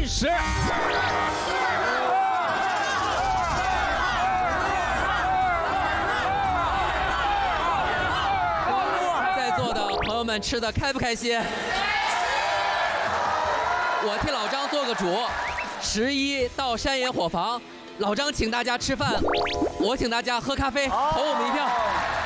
进食。 在座的朋友们吃的开不开心？我替老张做个主，11到山野伙房，老张请大家吃饭，我请大家喝咖啡，投我们一票。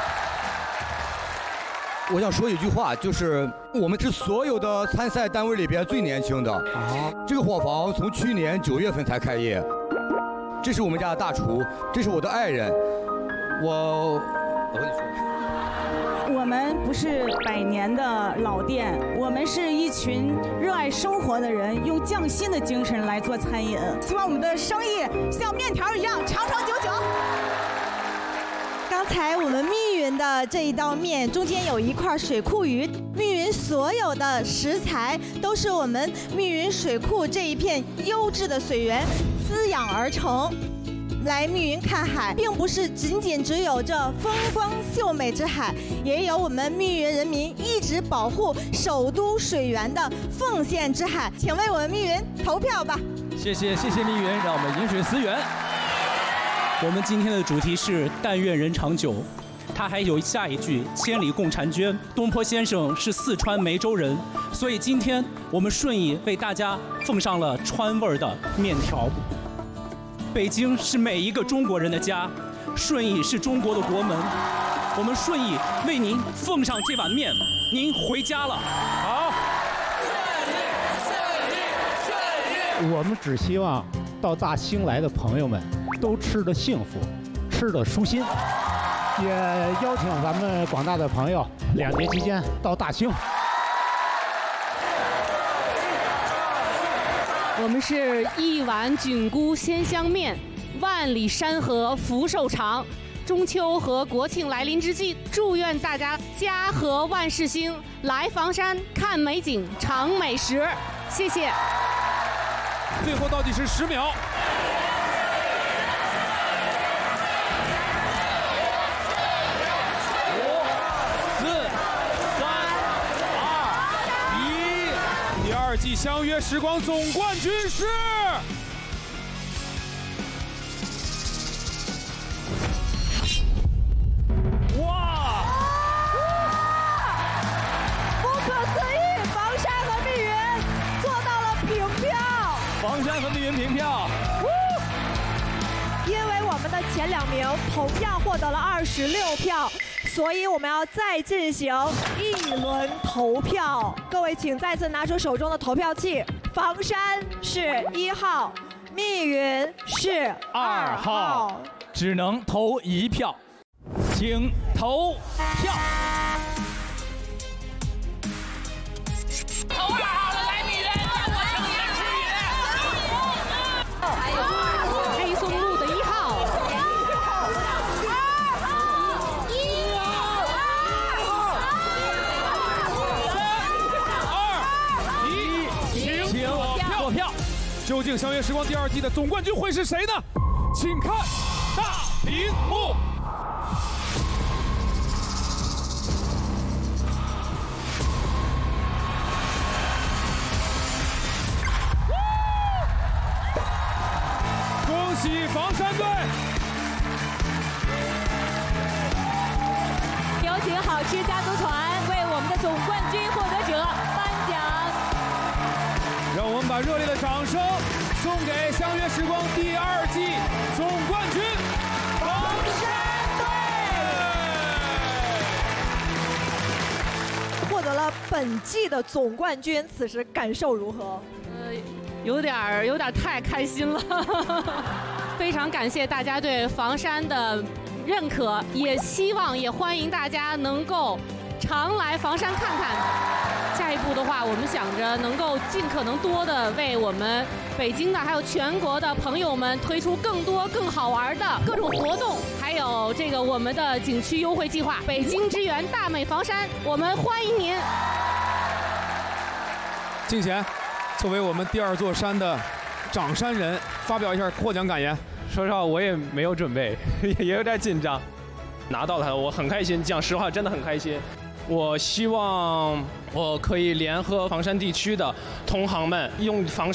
我想说一句话，就是我们是所有的参赛单位里边最年轻的。这个伙房从去年9月份才开业。这是我们家的大厨，这是我的爱人。我跟你说。 我们不是100年的老店，我们是一群热爱生活的人，用匠心的精神来做餐饮。希望我们的生意像面条一样长长久久。 刚才我们密云的这一道面中间有一块水库鱼，密云所有的食材都是我们密云水库这一片优质的水源滋养而成。来密云看海，并不是仅仅只有这风光秀美之海，也有我们密云人民一直保护首都水源的奉献之海。请为我们密云投票吧！ 谢谢密云，让我们饮水思源。 我们今天的主题是但愿人长久，他还有下一句千里共婵娟。东坡先生是四川梅州人，所以今天我们顺义为大家奉上了川味的面条。北京是每一个中国人的家，顺义是中国的国门。我们顺义为您奉上这碗面，您回家了。好， 我们只希望到大兴来的朋友们都吃得幸福，吃得舒心。也邀请咱们广大的朋友2节期间到大兴。 我们是一碗菌菇鲜香面，万里山河福寿长。中秋和国庆来临之际，祝愿大家家和万事兴，来房山看美景，尝美食。谢谢。 最后倒计时10秒。第2季相约时光总冠军是哇！ 不可思议，房山和密云做到了平票。 房山和密云平票。 因为我们的前2名同样获得了26票。所以我们要再进行1轮投票，各位请再次拿出手中的投票器。房山是1号，密云是2号， 只能投1票，请投票。 投2号的来密云，让我请你们吃云。 还有黑松露的1号。 投票，究竟相约时光第2季的总冠军会是谁呢？请看大屏幕。恭喜房山队！ 有请好吃家族团为我们的总冠军获得者颁奖。 让我们把热烈的掌声送给相约时光第2季总冠军房山队！获得了本季的总冠军，此时感受如何？ 有点太开心了，非常感谢大家对房山的认可，也希望也欢迎大家能够常来房山看看。下一步的话，我们想着能够尽可能多的为我们北京的还有全国的朋友们推出更多更好玩的各种活动，还有这个我们的景区优惠计划。北京之源大美房山，我们欢迎您。 敬贤，作为我们第2座山的掌山人，发表一下获奖感言。 说实话，我也没有准备，也有点紧张。拿到它，我很开心。讲实话，真的很开心。我希望我可以联合房山地区的同行们，用房山